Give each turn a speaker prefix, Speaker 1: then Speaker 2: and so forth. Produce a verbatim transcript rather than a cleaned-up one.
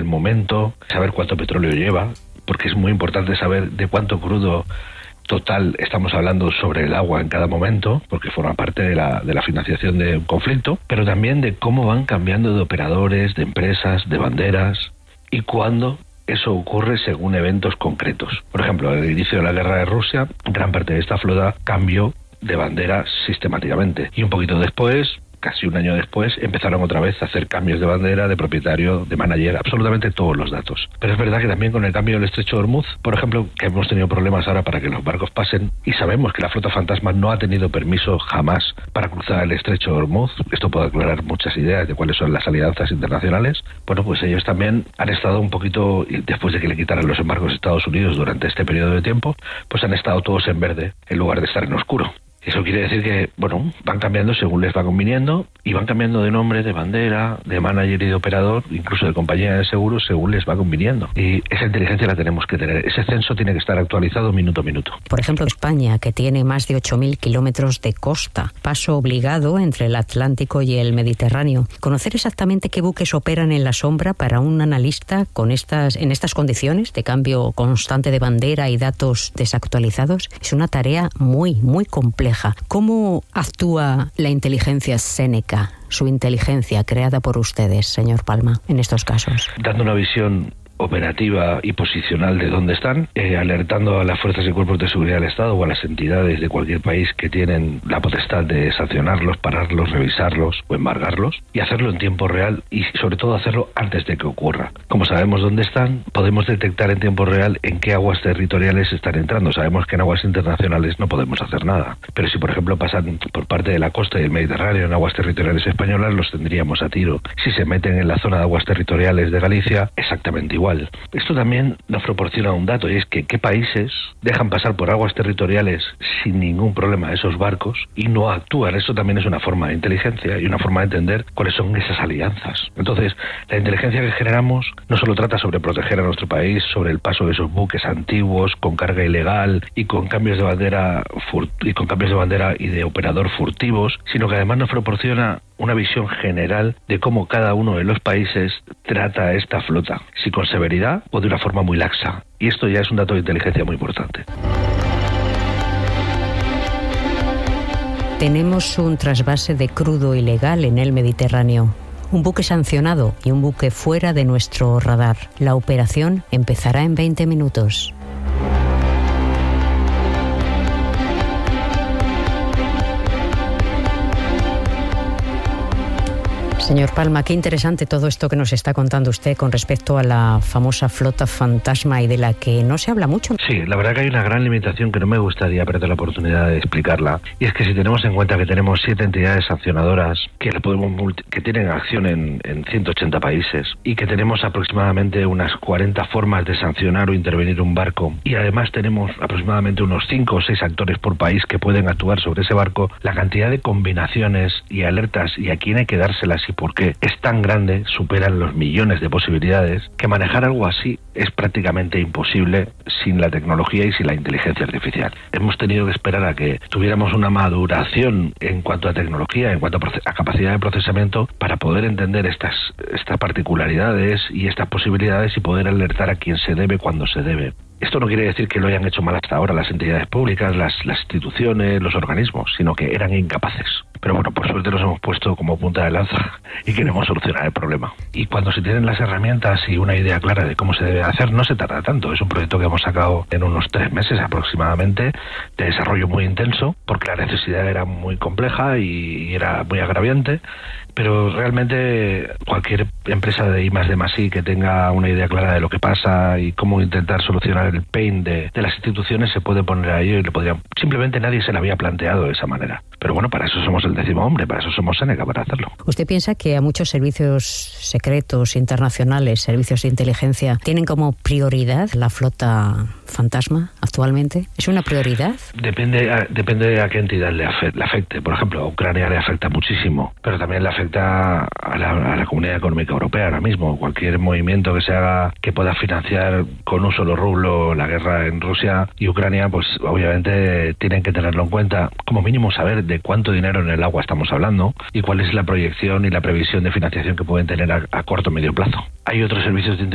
Speaker 1: momento, saber cuánto petróleo lleva, porque es muy importante saber de cuánto crudo total estamos hablando sobre el agua en cada momento, porque forma parte de la, de la financiación de un conflicto, pero también de cómo van cambiando de operadores, de empresas, de banderas, y cuándo eso ocurre según eventos concretos. Por ejemplo, al inicio de la guerra de Rusia, gran parte de esta flota cambió de bandera sistemáticamente, y un poquito después, casi un año después, empezaron otra vez a hacer cambios de bandera, de propietario, de manager, absolutamente todos los datos. Pero es verdad que también con el cambio del estrecho de Hormuz, por ejemplo, que hemos tenido problemas ahora para que los barcos pasen, y sabemos que la flota fantasma no ha tenido permiso jamás para cruzar el estrecho de Hormuz, esto puede aclarar muchas ideas de cuáles son las alianzas internacionales. Bueno, pues ellos también han estado un poquito, después de que le quitaran los embargos a Estados Unidos durante este periodo de tiempo, pues han estado todos en verde en lugar de estar en oscuro. Eso quiere decir que, bueno, van cambiando según les va conviniendo, y van cambiando de nombre, de bandera, de manager y de operador, incluso de compañía de seguros, según les va conviniendo. Y esa inteligencia la tenemos que tener. Ese censo tiene que estar actualizado minuto a minuto.
Speaker 2: Por ejemplo, España, que tiene más de ocho mil kilómetros de costa, paso obligado entre el Atlántico y el Mediterráneo. Conocer exactamente qué buques operan en la sombra para un analista con estas, en estas condiciones de cambio constante de bandera y datos desactualizados es una tarea muy, muy compleja. ¿Cómo actúa la inteligencia Seneca, su inteligencia creada por ustedes, señor Palma, en estos casos?
Speaker 1: Dando una visión operativa y posicional de dónde están, eh, alertando a las fuerzas y cuerpos de seguridad del Estado o a las entidades de cualquier país que tienen la potestad de sancionarlos, pararlos, revisarlos o embargarlos, y hacerlo en tiempo real y sobre todo hacerlo antes de que ocurra. Como sabemos dónde están, podemos detectar en tiempo real en qué aguas territoriales están entrando. Sabemos que en aguas internacionales no podemos hacer nada, pero si por ejemplo pasan por parte de la costa y el Mediterráneo en aguas territoriales españolas, los tendríamos a tiro. Si se meten en la zona de aguas territoriales de Galicia, exactamente igual. Esto también nos proporciona un dato, y es que qué países dejan pasar por aguas territoriales sin ningún problema a esos barcos y no actúan. Eso también es una forma de inteligencia y una forma de entender cuáles son esas alianzas. Entonces, la inteligencia que generamos no solo trata sobre proteger a nuestro país, sobre el paso de esos buques antiguos con carga ilegal y con cambios de bandera y con cambios de bandera y de operador furtivos, sino que además nos proporciona una visión general de cómo cada uno de los países trata a esta flota, si con severidad o de una forma muy laxa. Y esto ya es un dato de inteligencia muy importante.
Speaker 2: Tenemos un trasvase de crudo ilegal en el Mediterráneo. Un buque sancionado y un buque fuera de nuestro radar. La operación empezará en veinte minutos. Señor Palma, qué interesante todo esto que nos está contando usted con respecto a la famosa flota fantasma y de la que no se habla mucho.
Speaker 1: Sí, la verdad que hay una gran limitación que no me gustaría perder la oportunidad de explicarla. Y es que si tenemos en cuenta que tenemos siete entidades sancionadoras que, le podemos multi- que tienen acción en, en ciento ochenta países y que tenemos aproximadamente unas cuarenta formas de sancionar o intervenir un barco, y además tenemos aproximadamente unos cinco o seis actores por país que pueden actuar sobre ese barco, la cantidad de combinaciones y alertas y a quién hay que dárselas y por qué es tan grande, superan los millones de posibilidades, que manejar algo así es prácticamente imposible sin la tecnología y sin la inteligencia artificial. Hemos tenido que esperar a que tuviéramos una maduración en cuanto a tecnología, en cuanto a, proce- a capacidad de procesamiento, para poder entender estas, estas particularidades y estas posibilidades y poder alertar a quien se debe cuando se debe. Esto no quiere decir que lo hayan hecho mal hasta ahora las entidades públicas, las, las instituciones, los organismos, sino que eran incapaces. Pero bueno, por suerte nos hemos puesto como punta de lanza y queremos solucionar el problema. Y cuando se tienen las herramientas y una idea clara de cómo se debe hacer, no se tarda tanto. Es un proyecto que hemos sacado en unos tres meses aproximadamente, de desarrollo muy intenso, porque la necesidad era muy compleja y era muy agraviante. Pero realmente cualquier empresa de I más D más I que tenga una idea clara de lo que pasa y cómo intentar solucionar el pain de, de las instituciones se puede poner a ello y le podría... Simplemente nadie se lo había planteado de esa manera. Pero bueno, para eso somos el décimo hombre, para eso somos Seneca, para hacerlo.
Speaker 2: ¿Usted piensa que a muchos servicios secretos internacionales, servicios de inteligencia, tienen como prioridad la flota fantasma actualmente? ¿Es una prioridad?
Speaker 1: Depende a, depende a qué entidad le, afe, le afecte. Por ejemplo, a Ucrania le afecta muchísimo, pero también le afecta a la, a la Comunidad Económica Europea ahora mismo. Cualquier movimiento que se haga que pueda financiar con un solo rublo la guerra en Rusia y Ucrania, pues obviamente tienen que tenerlo en cuenta. Como mínimo saber de cuánto dinero en el agua estamos hablando y cuál es la proyección y la previsión de financiación que pueden tener a, a corto o medio plazo. Hay otros servicios de